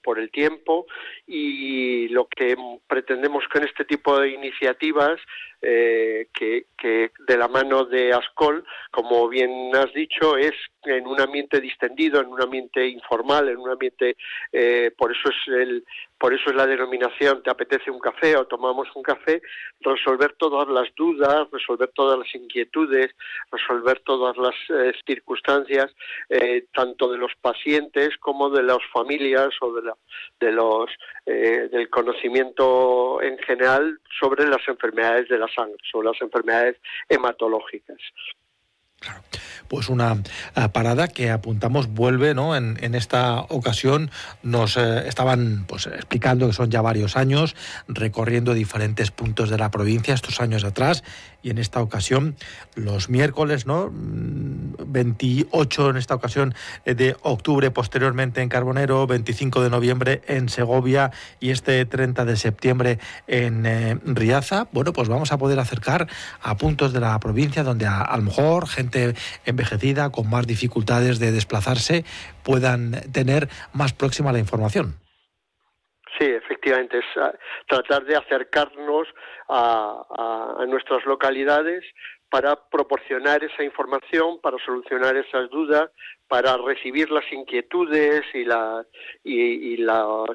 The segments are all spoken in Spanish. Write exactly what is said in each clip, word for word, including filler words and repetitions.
por el tiempo, y lo que pretendemos con este tipo de iniciativas, eh, que, que de la mano de ASCOL, como bien has dicho, es en un ambiente distendido, en un ambiente informal, en un ambiente, eh, por eso es el Por eso es la denominación, te apetece un café o tomamos un café, resolver todas las dudas, resolver todas las inquietudes, resolver todas las eh, circunstancias, eh, tanto de los pacientes como de las familias o de, la, de los eh, del conocimiento en general sobre las enfermedades de la sangre, sobre las enfermedades hematológicas. Claro. Pues una uh, parada que apuntamos vuelve, ¿no? En, en esta ocasión nos eh, estaban pues explicando que son ya varios años recorriendo diferentes puntos de la provincia, estos años atrás, y en esta ocasión los miércoles, ¿no? veintiocho en esta ocasión de octubre, posteriormente en Carbonero, veinticinco de noviembre en Segovia y este treinta de septiembre en eh, Riaza. Bueno, pues vamos a poder acercar a puntos de la provincia donde a, a lo mejor gente envejecida con más dificultades de desplazarse puedan tener más próxima la información. Sí, efectivamente, es tratar de acercarnos a, a, a nuestras localidades para proporcionar esa información, para solucionar esas dudas, para recibir las inquietudes y, la, y, y las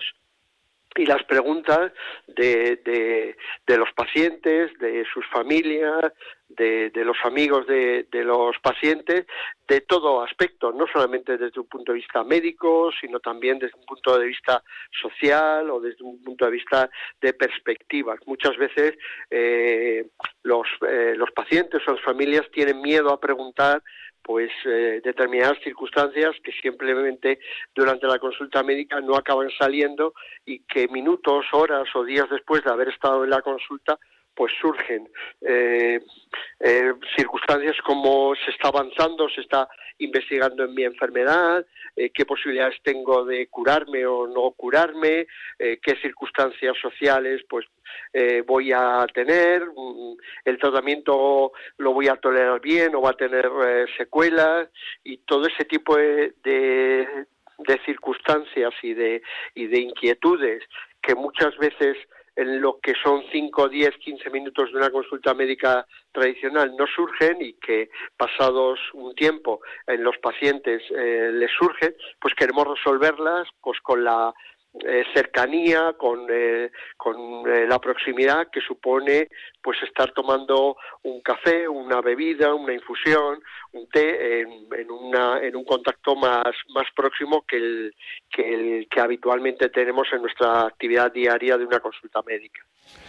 y las preguntas de, de, de los pacientes, de sus familias, de, de los amigos de, de los pacientes, de todo aspecto, no solamente desde un punto de vista médico, sino también desde un punto de vista social o desde un punto de vista de perspectivas. Muchas veces eh, los, eh, los pacientes o las familias tienen miedo a preguntar pues eh, determinadas circunstancias que simplemente durante la consulta médica no acaban saliendo y que minutos, horas o días después de haber estado en la consulta pues surgen eh, eh, circunstancias como se está avanzando, se está investigando en mi enfermedad, eh, qué posibilidades tengo de curarme o no curarme, eh, qué circunstancias sociales pues eh, voy a tener, el tratamiento lo voy a tolerar bien o va a tener eh, secuelas, y todo ese tipo de, de, de circunstancias y de, y de inquietudes que muchas veces en lo que son cinco, diez, quince minutos de una consulta médica tradicional no surgen y que pasados un tiempo en los pacientes eh, les surgen, pues queremos resolverlas pues con la eh, cercanía, con, eh, con eh, la proximidad que supone pues estar tomando un café, una bebida, una infusión, un té en, en, una, en un contacto más, más próximo que el, que el que habitualmente tenemos en nuestra actividad diaria de una consulta médica.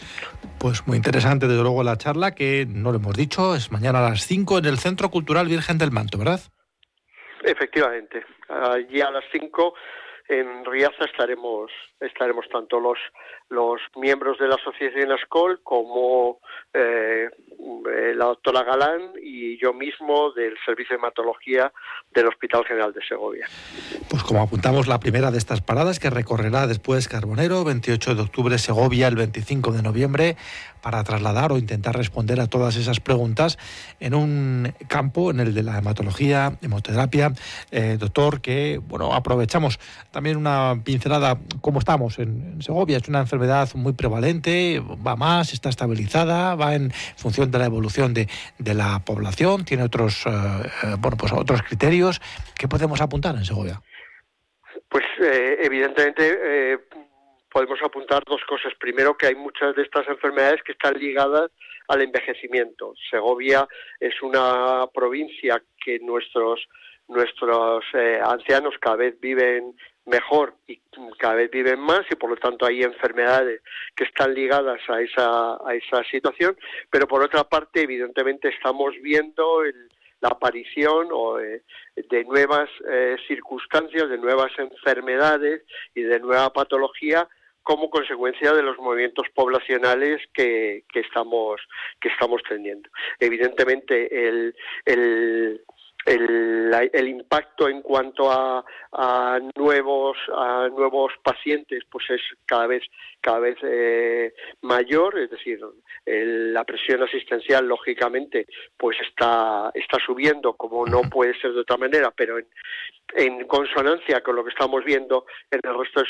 Pues muy interesante, desde luego, la charla, que no lo hemos dicho, es mañana a las cinco en el Centro Cultural Virgen del Manto, ¿verdad? Efectivamente, allí a las cinco en Riaza estaremos estaremos tanto los los miembros de la asociación ASCOL como eh, la doctora Galán y yo mismo del Servicio de Hematología del Hospital General de Segovia. Pues como apuntamos, la primera de estas paradas que recorrerá después Carbonero, veintiocho de octubre Segovia, el veinticinco de noviembre, para trasladar o intentar responder a todas esas preguntas en un campo, en el de la hematología, hemoterapia. Eh, doctor, que bueno, aprovechamos también una pincelada, cómo estamos en, en Segovia. Es una enfermedad muy prevalente, va más, está estabilizada, va en función de la evolución de, de la población, tiene otros, eh, bueno, pues otros criterios. ¿Qué podemos apuntar en Segovia? Pues eh, evidentemente eh, podemos apuntar dos cosas. Primero, que hay muchas de estas enfermedades que están ligadas al envejecimiento. Segovia es una provincia que nuestros nuestros eh, ancianos cada vez viven mejor y cada vez viven más, y por lo tanto hay enfermedades que están ligadas a esa a esa situación. Pero por otra parte, evidentemente estamos viendo el la aparición o, eh, de nuevas eh, circunstancias, de nuevas enfermedades y de nueva patología como consecuencia de los movimientos poblacionales que, que estamos que estamos teniendo. Evidentemente el, el El, el impacto en cuanto a, a nuevos a nuevos pacientes pues es cada vez cada vez eh, mayor, es decir, el, la presión asistencial lógicamente pues está está subiendo, como no puede ser de otra manera, pero en, en consonancia con lo que estamos viendo en el resto de